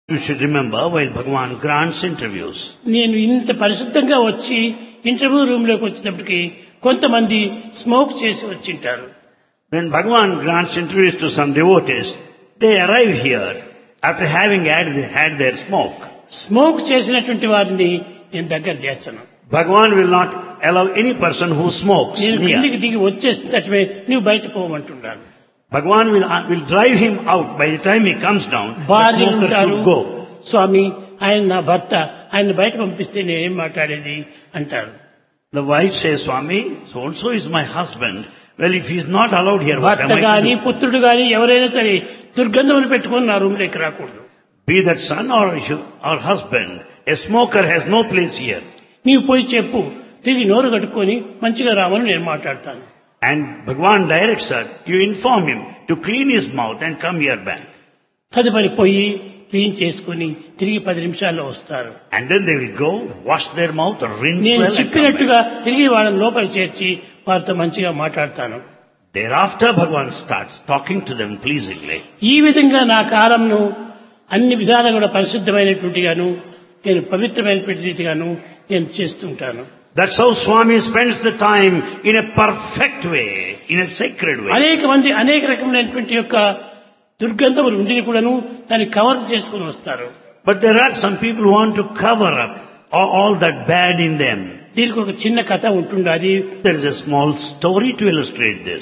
You should remember while Bhagavan grants interviews. నేను ఇంత పరిశుద్ధంగా వచ్చి ఇంటర్వ్యూ రూమ్ లోకి వచ్చేటప్పటికి కొంతమంది స్మోక్ చేసి వచ్చింటారు. When Bhagavan grants interviews to some devotees, they arrive here after having had their smoke. Smoke చేసినటువంటి వారిని నేను దగ్గర చేర్చను. Bhagavan will not allow any person who smokes నేను near. కిందికి దిగి వచ్చేసినట్టువే నువ్వు బయట పోమంటున్నాను. Bhagavan will drive him out. By the time he comes down, the భార్య smoker ఉంటారు, should go. స్వామి ఆయన నా భర్త, ఆయన బయట పంపిస్తే నేనేం మాట్లాడేది అంటారు. The wife says, Swami, so-and-so is my husband. Well, if he's not allowed here, what am భర్త I గాని to do? పుత్రుడు గాని ఎవరైనా సరే దుర్గంధములు పెట్టుకొని నా రూమ్ లోకి రాకూడదు. Be that son or husband, a smoker has no place here. నీవు పోయి చెప్పు, తిరిగి నోరు కట్టుకొని మంచిగా రామని నేను మాట్లాడతాను. And Bhagavan directs her, you inform him to clean his mouth and come here back. తదుపరి పోయి క్లీన్ చేసుకుని తిరిగి 10 నిమిషాల్లో వస్తారు. And then they will go, wash their mouth, rinse నేను well and come back. చెప్పినట్టుగా తిరిగి వాళ్ళని లోపల చేర్చి వారితో మంచిగా మాట్లాడతాను. Thereafter Bhagavan starts talking to them pleasingly. ఈ విధంగా నా కాలంను అన్ని విధాలుగా కూడా పరిశుద్ధమైనటువంటిగాను నేను పవిత్రమైనటువంటి రీతిగాను నేను చేస్తుంటాను. That's how Swami spends the time in a perfect way, in a sacred way. అనేక మంది అనేక రకమైనటువంటి యొక్క దుర్గంధములు ఉండిని కూడాను దాన్ని కవర్ చేసుకుని వస్తారు. But there are some people who want to cover up all that bad in them. దీనికి ఒక చిన్న కథ ఉంటుండాలి. There is a small story to illustrate this.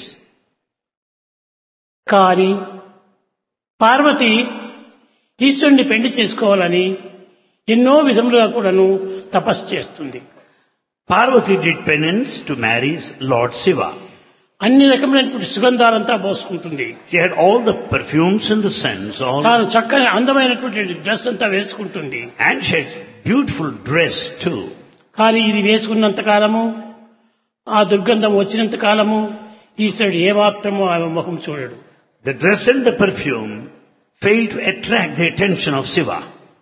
కానీ పార్వతి ఈశ్వరుని పెళ్లి చేసుకోవాలని ఎన్నో విధములుగా కూడాను తపస్సు చేస్తుంది. Parvati did penance to marry Lord Shiva. అన్ని రకమైనటువంటి సుగంధాలంతా పోసుకుంటుంది. She had all the perfumes and the scents, తాను చక్కని అందమైనటువంటి డ్రెస్ అంతా వేసుకుంటుంది. and she had beautiful dress too. కానీ ఇది వేసుకున్నంత కాలము, ఆ దుర్గంధం వచ్చినంత కాలము ఈశ్వరుడు ఏమాత్రమో ఆమె ముఖం చూడడు. The dress and the perfume failed to attract the attention of Shiva.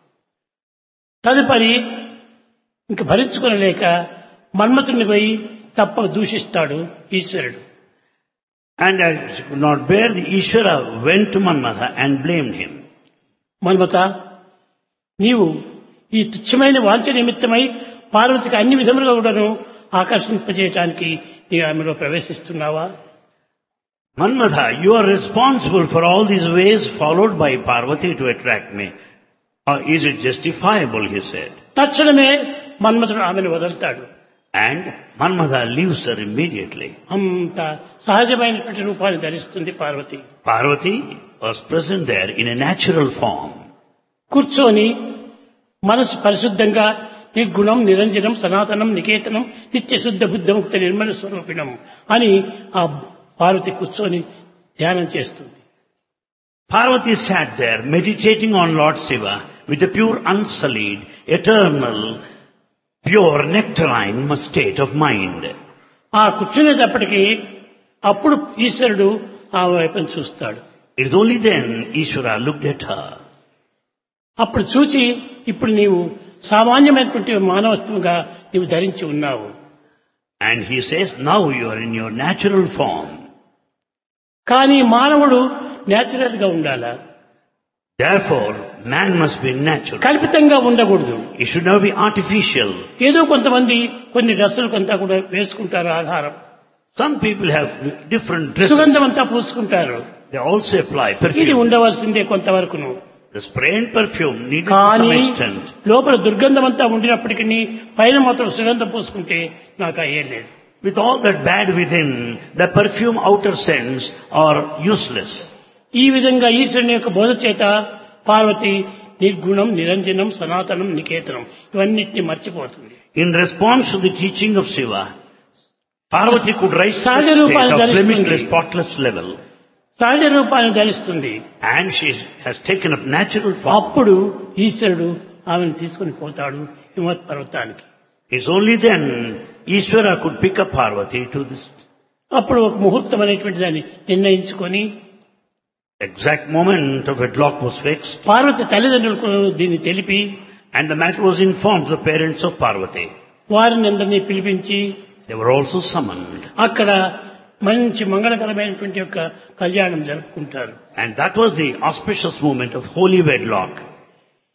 తదుపరి ఇంక భరించుకొనలేక మన్మథుని పోయి తప్ప దూషిస్తాడు ఈశ్వరుడు. And as she could not bear, the Ishvara went to Manmatha and blamed him. Manmatha, నీవు ఈ తుచ్చమైన వాంఛ నిమిత్తమై పార్వతికి అన్ని విధములుగా కూడాను ఆకర్షింపజేయటానికి నీ ఆమెలో ప్రవేశిస్తున్నావా? Manmatha, you are responsible for all these ways followed by Parvati to attract me. Or is it justifiable, he said. తక్షణమే మన్మథుడు ఆమెను వదులుతాడు. And Manmatha leaves her immediately. అంత సహజమైనటువంటి రూపాన్ని ధరిస్తుంది Parvati. Parvati was present there in a natural form. కూర్చొని మనసు పరిశుద్ధంగా నిర్గుణం నిరంజనం సనాతనం నికేతనం నిత్య శుద్ధ బుద్ధముక్త నిర్మల స్వరూపిణం అని ఆ పార్వతి కూర్చొని ధ్యానం చేస్తుంది. Parvati sat there meditating on Lord Shiva with a pure, unsullied, eternal, pure, nectarine state of mind. ఆ కూర్చునేటప్పటికీ అప్పుడు ఈశ్వరుడు ఆ వైపును చూస్తాడు. It is only then Ishvara looked at her. అప్పుడు చూచి ఇప్పుడు నీవు సామాన్యమైనటువంటి మానవత్వంగా నీవు ధరించి ఉన్నావు. And he says, now you are in your natural form. కానీ మానవుడు నేచురల్ గా ఉండాలా? Therefore, man must be natural. కల్పితంగా ఉండకూడదు. He should not be artificial. ఏదో కొంతమంది కొన్ని డ్రెస్సులు కొంత కూడా వేసుకుంటారు ఆధారం. Some people have different dresses. సుగంధం అంతా పూసుకుంటారు. They also apply ఇది perfume. ఉండవలసిందే కొంతవరకును. The spray and perfume needed to కానీ some extent. లోపల దుర్గంధం అంతా ఉండినప్పటికీ పైన మాత్రం సుగంధం పూసుకుంటే నాకు అయ్యేలేదు. With all that bad within, the perfume outer scents are useless. ఈ విధంగా ఈశ్వరుని యొక్క బోధ చేత పార్వతి నిర్గుణం నిరంజనం సనాతనం నికేతనం ఇవన్నిటిని మర్చిపోతుంది. In response to the teaching of Shiva, Parvati could rise to సహజ the రూపాన్ని state of ధరిస్తుంది. blemishless, spotless level. సహజ రూపాన్ని ధరిస్తుంది. And she has taken up natural form. అప్పుడు ఈశ్వరుడు ఆమెను తీసుకుని పోతాడు హిమవత్ పర్వతానికి. It's only then Ishvara could pick up Parvati to this అప్పుడు ఒక ముహూర్తం అనేటువంటి దాన్ని నిర్ణయించుకొని exact moment of wedlock was fixed. Parvati తల్లిదండ్రులకు దీన్ని తెలిపి And the matter was informed to the parents of Parvati. వారిని అందరినీ పిలిపించి They were also summoned. అక్కడ మంచి మంగళకరమైనటువంటి యొక్క కళ్యాణం జరుపుకుంటారు. And that was the auspicious moment of holy wedlock.